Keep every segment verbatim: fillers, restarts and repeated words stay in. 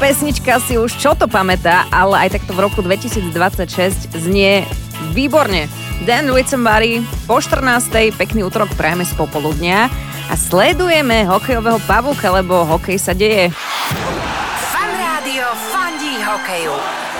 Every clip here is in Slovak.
pesnička si už čo to pamätá, ale aj takto v roku dvetisícdvadsaťšesť znie výborne. Dan with Somebody po štrnástej, pekný útorok prajeme z popoludnia a sledujeme hokejového pavúka, lebo hokej sa deje. Fan Rádio fandí hokeju.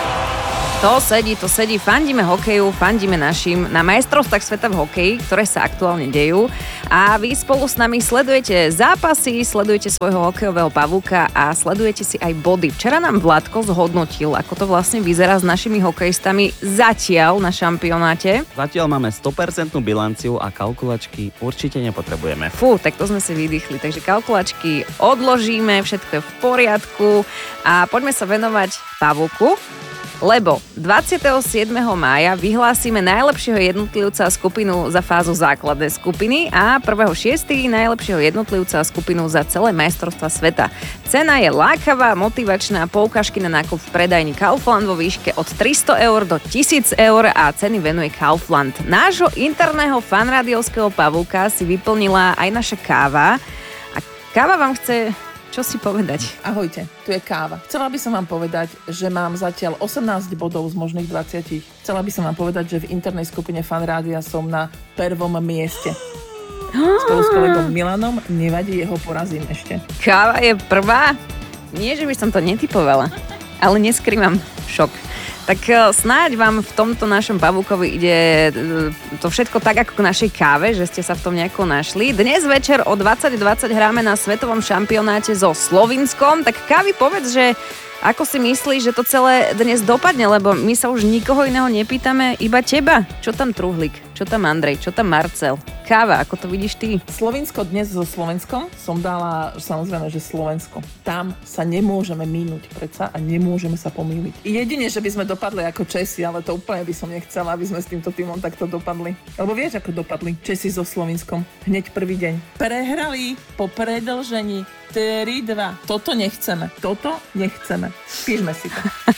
To sedí, to sedí, fandíme hokeju, fandíme našim na majstrovstvách sveta v hokeji, ktoré sa aktuálne dejú. A vy spolu s nami sledujete zápasy, sledujete svojho hokejového pavúka a sledujete si aj body. Včera nám Vladko zhodnotil, ako to vlastne vyzerá s našimi hokejistami zatiaľ na šampionáte. Zatiaľ máme sto percent bilanciu a kalkulačky určite nepotrebujeme. Fú, tak to sme si vydýchli. Takže kalkulačky odložíme, všetko je v poriadku a poďme sa venovať pavúku. Lebo dvadsiateho siedmeho mája vyhlásime najlepšieho jednotlivca skupinu za fázu základnej skupiny a prvého šiesteho najlepšieho jednotlivca skupinu za celé majstrovstvá sveta. Cena je lákavá, motivačná, poukážky na nákup v predajni Kaufland vo výške od tristo eur do tisíc eur a ceny venuje Kaufland. Nášho interného fanrádiovského pavúka si vyplnila aj naša káva a káva vám chce... Čo si povedať? Ahojte, tu je káva. Chcela by som vám povedať, že mám zatiaľ osemnásť bodov z možných dvadsať. Chcela by som vám povedať, že v internej skupine Fan Rádia som na prvom mieste. Spolu s kolegom Milanom, nevadí, jeho porazím ešte. Káva je prvá? Nie, že by som to netypovala, ale neskrývam šok. Tak snáď vám v tomto našom pavúkovi ide to všetko tak, ako k našej káve, že ste sa v tom nejako našli. Dnes večer o dvadsať dvadsať hráme na svetovom šampionáte so Slovinskom, tak Kávi, povedz, že ako si myslíš, že to celé dnes dopadne, lebo my sa už nikoho iného nepýtame, iba teba. Čo tam Truhlík? Čo tam Andrej? Čo tam Marcel? Káva, ako to vidíš ty? Slovinsko dnes so Slovenskom som dala, samozrejme, že Slovensko. Tam sa nemôžeme minúť predsa a nemôžeme sa pomýliť. Jedine, že by sme dopadli ako Česi, ale to úplne by som nechcela, aby sme s týmto týmom takto dopadli. Lebo vieš, ako dopadli Česi so Slovinskom hneď prvý deň. Prehrali po predĺžení tri dva. Toto nechceme. Toto nechceme. Píšme si to.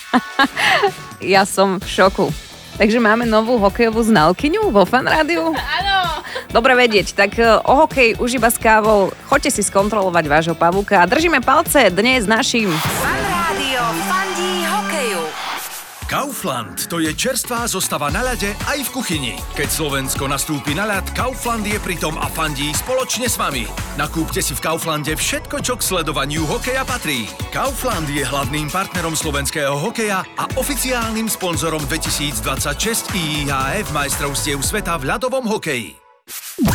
Ja som v šoku. Takže máme novú hokejovú znalkyňu vo Fan Rádiu? Áno. Dobre vedieť, tak o hokej už iba s kávou. Choďte si skontrolovať vášho pavúka a držíme palce dnes našim. Fan Rádio fandí hokeju. Kaufland, to je čerstvá zostava na ľade aj v kuchyni. Keď Slovensko nastúpi na ľad, Kaufland je pritom a fandí spoločne s vami. Nakúpte si v Kauflande všetko, čo k sledovaniu hokeja patrí. Kaufland je hlavným partnerom slovenského hokeja a oficiálnym sponzorom dvetisícdvadsaťšesť í há ef majstrovstiev sveta v ľadovom hokeji.